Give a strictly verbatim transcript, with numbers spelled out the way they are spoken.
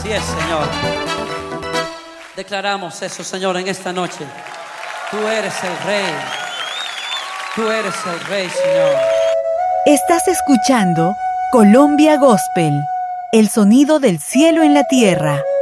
Así es, Señor. Declaramos eso, Señor, en esta noche. Tú eres el Rey. Tú eres el Rey, Señor. Estás escuchando Colombia Gospel, el sonido del cielo en la tierra.